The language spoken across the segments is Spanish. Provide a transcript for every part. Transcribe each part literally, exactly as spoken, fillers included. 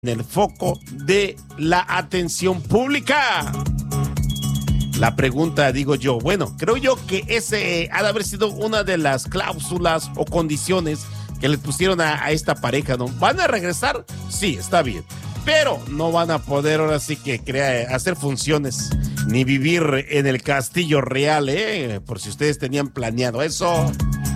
en el foco de la atención pública. La pregunta, digo yo, bueno, creo yo que ese ha de haber sido una de las cláusulas o condiciones que le pusieron a, a esta pareja, ¿no? ¿Van a regresar? Sí, está bien, pero no van a poder ahora sí que crear, hacer funciones ni vivir en el castillo real, ¿eh? Por si ustedes tenían planeado eso.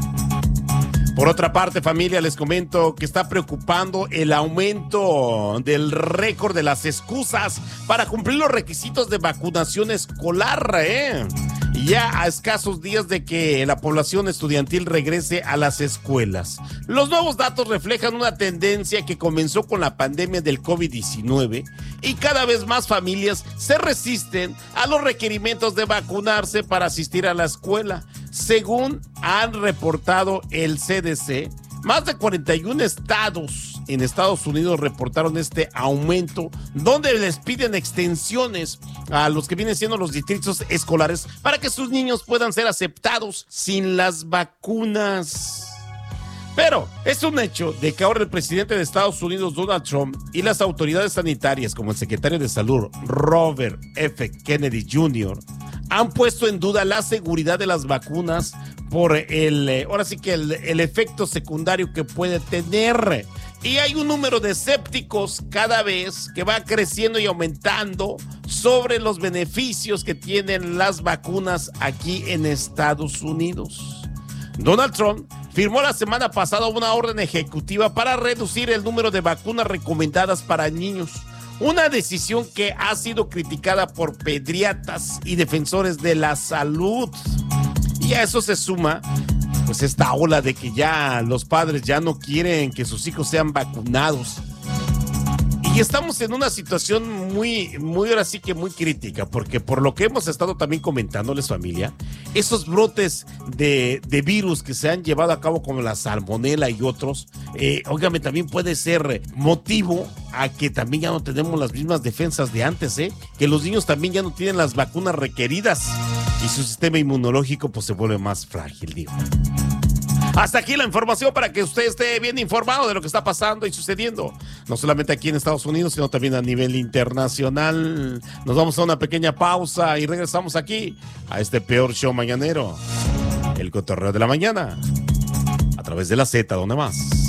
Por otra parte, familia, les comento que está preocupando el aumento del récord de las excusas para cumplir los requisitos de vacunación escolar, ¿eh? Ya a escasos días de que la población estudiantil regrese a las escuelas. Los nuevos datos reflejan una tendencia que comenzó con la pandemia del COVID diecinueve y cada vez más familias se resisten a los requerimientos de vacunarse para asistir a la escuela. Según han reportado el C D C, más de cuarenta y un estados en Estados Unidos reportaron este aumento, donde les piden extensiones a los que vienen siendo los distritos escolares para que sus niños puedan ser aceptados sin las vacunas. Pero es un hecho de que ahora el presidente de Estados Unidos, Donald Trump, y las autoridades sanitarias, como el secretario de Salud, Robert F. Kennedy junior, han puesto en duda la seguridad de las vacunas por el, eh, ahora sí que el, el efecto secundario que puede tener. Y hay un número de escépticos cada vez que va creciendo y aumentando sobre los beneficios que tienen las vacunas aquí en Estados Unidos. Donald Trump firmó la semana pasada una orden ejecutiva para reducir el número de vacunas recomendadas para niños. Una decisión que ha sido criticada por pediatras y defensores de la salud. Y a eso se suma, pues, esta ola de que ya los padres ya no quieren que sus hijos sean vacunados. Y estamos en una situación muy, muy, ahora sí que muy crítica, porque por lo que hemos estado también comentándoles, familia, esos brotes de, de virus que se han llevado a cabo como la salmonela y otros, eh, óigame, también puede ser motivo a que también ya no tenemos las mismas defensas de antes, ¿eh? Que los niños también ya no tienen las vacunas requeridas y su sistema inmunológico pues se vuelve más frágil, digo. Hasta aquí la información para que usted esté bien informado de lo que está pasando y sucediendo, no solamente aquí en Estados Unidos, sino también a nivel internacional. Nos vamos a una pequeña pausa y regresamos aquí a este peor show mañanero, el cotorreo de la mañana, a través de la Z, donde más.